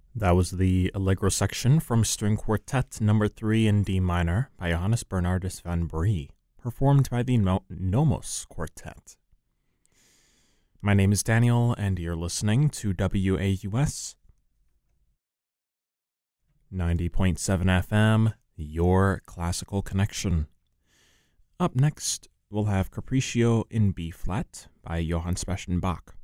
That was the Allegro section from String Quartet Number 3 in D minor by Johannes Bernardus van Brie, performed by the Nomos Quartet. My name is Daniel, and you're listening to WAUS 90.7 FM, your classical connection. Up next, we'll have Capriccio in B-flat by Johann Sebastian Bach.